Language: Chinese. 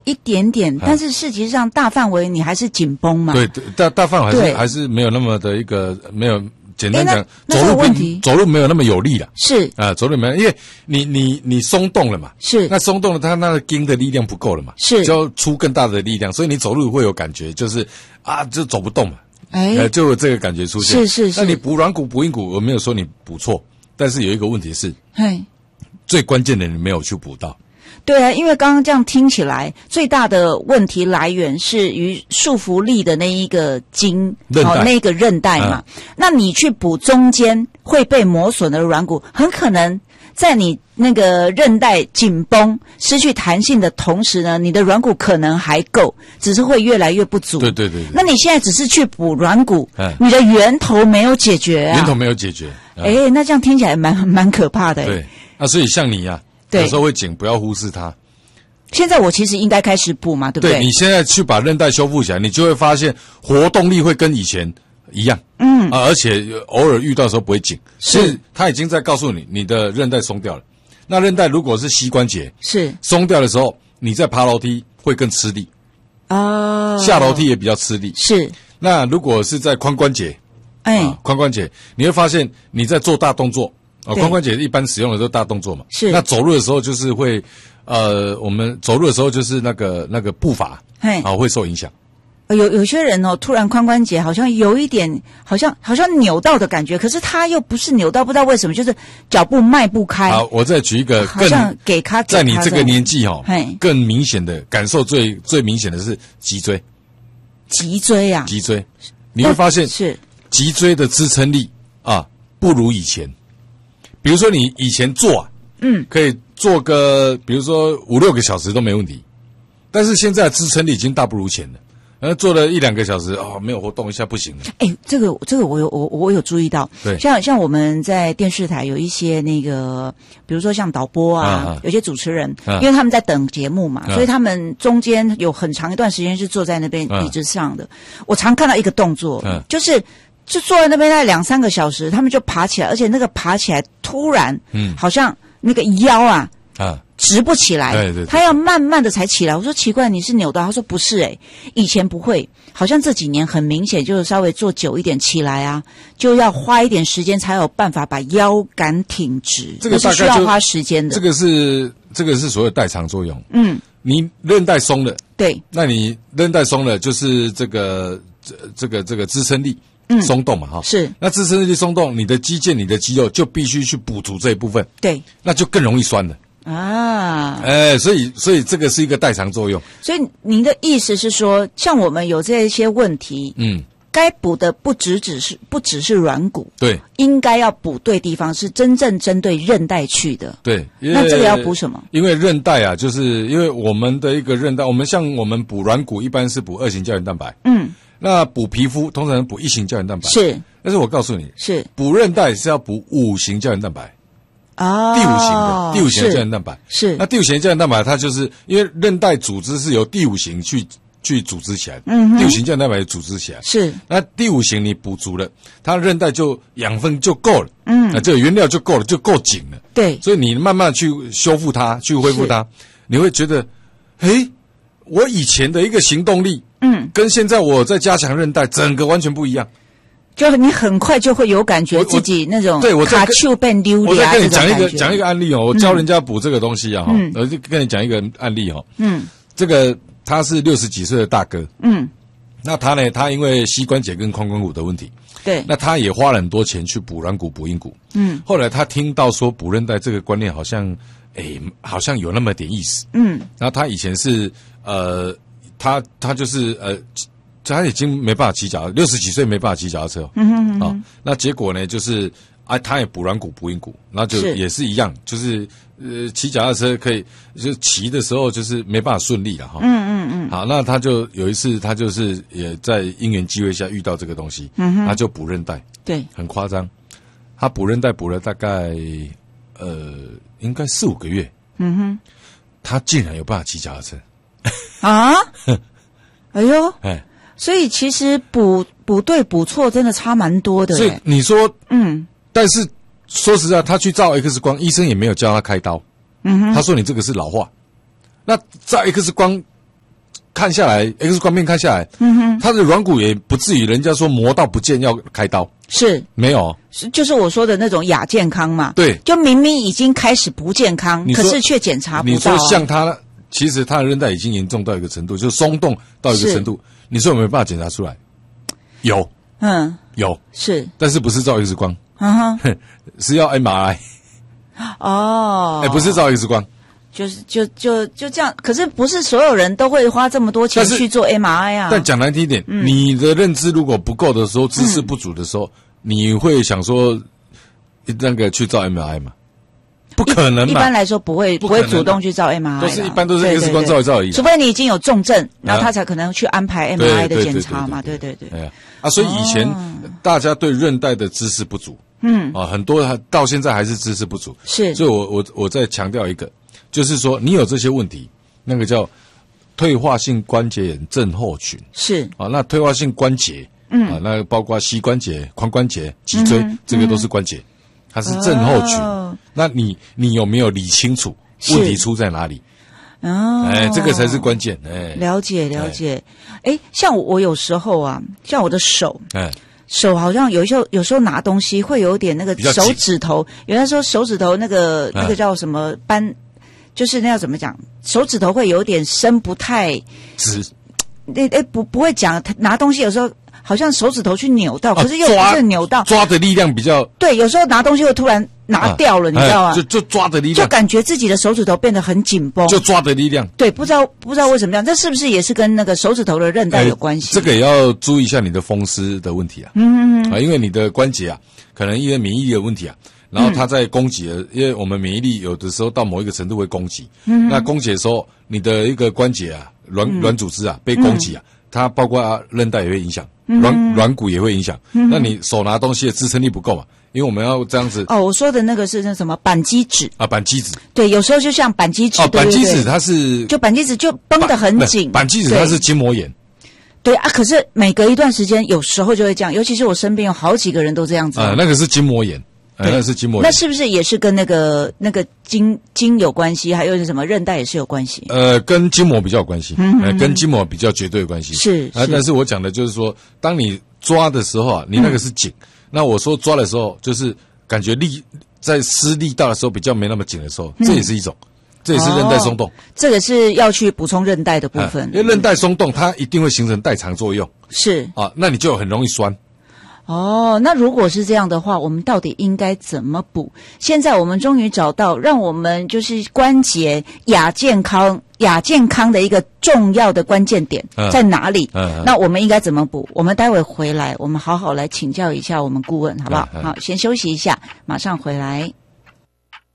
一点点，但是实际上大范围你还是紧绷嘛。 对，大范围还是没有那么的一个没有。简单讲，走路没有那么有力了， 是啊，走路没有，因为你松动了嘛， 是那松动了，它那个筋的力量不够了嘛， 是就要出更大的力量，所以你走路会有感觉，就是啊，就走不动嘛，就有这个感觉出现。 是。 那你补软骨、补硬骨，我没有说你补错，但是有一个问题是，最关键的你没有去补到。 对啊，因为刚刚这样听起来，最大的问题来源是于束缚力的那一个筋，那个韧带嘛。那你去补中间会被磨损的软骨，很可能在你那个韧带紧绷、失去弹性的同时呢，你的软骨可能还够，只是会越来越不足。 对。 那你现在只是去补软骨，你的源头没有解决啊。 源头没有解决。 那这样听起来蛮可怕的。 对，所以像你啊。有时候会紧，不要忽视它。 现在我其实应该开始补嘛，对不对？ 对，你现在去把韧带修复起来，你就会发现活动力会跟以前一样。而且偶尔遇到的时候不会紧，是它已经在告诉你，你的韧带松掉了。那韧带如果是膝关节是松掉的时候，你在爬楼梯会更吃力下楼梯也比较吃力。 是。 那如果是在髋关节，髋关节你会发现你在做大动作。髋关节一般使用的都是大动作嘛， 是。 那走路的时候就是会，我们走路的时候就是那个步伐，会受影响。 有些人突然髋关节好像有一点，好像扭到的感觉，可是他又不是扭到，不知道为什么，就是脚步迈不开。 好，我再举一个更在你这个年纪更明显的感受最明显的是脊椎。 脊椎啊， 脊椎，你会发现是脊椎的支撑力不如以前。比如说你以前做可以做个比如说5-6个小时都没问题，但是现在支撑力已经大不如前了，做了1-2个小时没有活动一下不行了。 这个我有注意到， 对， 像我们在电视台有一些那个，比如说像导播有些主持人，因为他们在等节目嘛，所以他们中间有很长一段时间是坐在那边椅子上的。我常看到一个动作，就坐在那边大概2-3个小时，他们就爬起来，而且那个爬起来突然，好像那个腰直不起来， 对， 他要慢慢的才起来。我说奇怪，你是扭到？他说不是以前不会，好像这几年很明显，就是稍微坐久一点起来就要花一点时间才有办法把腰杆挺直， 这个是需要花时间的。 这个是所谓代偿作用。你韧带松了， 对， 那你韧带松了，就是这个支撑力。松动嘛是。 那支撑力松动，你的肌腱、你的肌肉就必须去补足这一部分， 对， 那就更容易酸了所以这个是一个代偿作用。 所以您的意思是说，像我们有这些问题，该补的不只是软骨， 对， 应该要补对地方，是真正针对韧带去的。 对， 那这个要补什么？ 因为韧带就是因为我们的一个韧带，我们补软骨一般是补2型胶原蛋白，那补皮肤通常补1型胶原蛋白， 是。 但是我告诉你， 是补韧带是要补5型胶原蛋白，第5型的胶原蛋白是。 那第5型的胶原蛋白，它就是因为韧带组织是由第5型去组织起来的，第5型胶原蛋白组织起来是。 那第5型你补足了，它韧带就养分就够了，那这个原料就够了，就够紧了， 对。 所以你慢慢去修复它，去恢复它，你会觉得，我以前的一个行动力。跟现在我在加强韧带，整个完全不一样。 就是你很快就会有感觉自己那种卡丘变溜我再跟你讲一个案例我教人家补这个东西我就跟你讲一个案例这个他是60几岁的大哥，那他呢，他因为膝关节跟髋关骨的问题， 对， 那他也花了很多钱去补软骨、补硬骨，后来他听到说补韧带这个观念好像有那么点意思，然后他以前是他就是他已经没办法骑脚，60几岁没办法骑脚踏车那结果呢就是他也补软骨补硬骨，然后就也是一样，就是骑脚踏车可以，就是骑的时候就是没办法顺利了好，那他就有一次他就是也在因缘机会下遇到这个东西，他就补韧带， 对， 很夸张，他补韧带补了大概应该4-5个月，他竟然有办法骑脚踏车。 哎呦，所以其实补对补错真的差蛮多的。 所以你说，但是说实在，他去照 X 光，医生也没有叫他开刀，他说你这个是老化。那照 X 光看下来 ，X 光片看下来，他的软骨也不至于人家说磨到不见要开刀， 是没有， 就是我说的那种亚健康嘛。 对， 就明明已经开始不健康，可是却检查不到。 你说像他，其实他的韧带已经严重到一个程度，就是松动到一个程度，你说有没有办法检查出来？有，有， 是， 但是不是照 X 光，是要 MRI。 哦， 不是照 X 光。 就这样，可是不是所有人都会花这么多钱去做 MRI 啊。 但讲难听一点，你的认知如果不够的时候，知识不足的时候，你会想说那个去照 MRI 吗？不可能嘛。 一般来说不会主动去照 MRI， 都是一般都是 X 光照一照而已。 除非你已经有重症，然后他才可能去安排 MRI 的检查嘛。对。 所以以前大家对韧带的知识不足，很多到现在还是知识不足。 是， 所以我再强调一个。就是说，你有这些问题，那个叫退化性关节炎症候群。 是啊，那退化性关节，那包括膝关节、髋关节、脊椎，这个都是关节，它是症候群。那你有没有理清楚问题出在哪里？这个才是关键。 了解。像我有时候啊，像我的手，手好像有时候拿东西会有点那个手指头，有人说手指头那个叫什么斑。就是那要怎么讲，手指头会有点伸不太直，不会讲，拿东西有时候好像手指头去扭到，可是又不是扭到， 抓的力量比较对，有时候拿东西会突然拿掉了，你知道吗？ 就抓的力量， 就感觉自己的手指头变得很紧绷， 就抓的力量， 对，不知道为什么样，这是不是也是跟那个手指头的韧带有关系？ 这个也要注意一下你的风湿的问题啊，因为你的关节啊，可能因为免疫力的问题啊。然后它在攻击了，因为我们免疫力有的时候到某一个程度会攻击，那攻击的时候，你的一个关节啊、软组织啊被攻击啊，它包括韧带也会影响，软骨也会影响。那你手拿东西的支撑力不够嘛？因为我们要这样子。 我说的那个是那什么扳机指啊，扳机指。 对，有时候就像扳机指。 扳机指它是就扳机指就绷得很紧。 扳机指它是筋膜炎。 对啊，可是每隔一段时间，有时候就会这样，尤其是我身边有好几个人都这样子。 那个是筋膜炎。那是筋膜炎， 那是不是也是跟那个筋有关系？还有什么韧带也是有关系？ 跟筋膜比较有关系，跟筋膜比较绝对有关系。 是但是我讲的就是说，当你抓的时候啊，你那个是紧，那我说抓的时候，就是感觉在施力道的时候比较没那么紧的时候，这也是一种，这也是韧带松动。 这个是要去补充韧带的部分， 因为韧带松动，它一定会形成代偿作用。 是啊， 那你就很容易酸。 那如果是这样的话，我们到底应该怎么补？现在我们终于找到让我们就是关节亚健康的一个重要的关键点在哪里？那我们应该怎么补？我们待会回来，我们好好来请教一下我们顾问，好不好？好，先休息一下，马上回来。